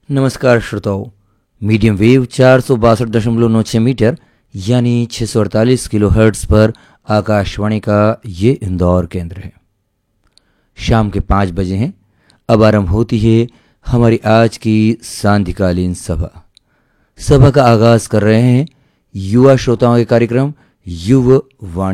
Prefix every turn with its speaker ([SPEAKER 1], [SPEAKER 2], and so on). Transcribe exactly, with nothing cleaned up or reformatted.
[SPEAKER 1] नमस्कार श्रोताओं, medium wave चार सौ बासठ दशमलव नौ छः मीटर यानी छः सौ अड़तालीस किलो हर्ट्स पर आकाशवाणी का ये इंदौर केंद्र है। शाम के पाँच बजे हैं। अब आरंभ होती है हमारी आज की सांध्यकालीन सभा। सभा का आगाज कर रहे हैं युवा श्रोताओं के कार्यक्रम युवा वाणी।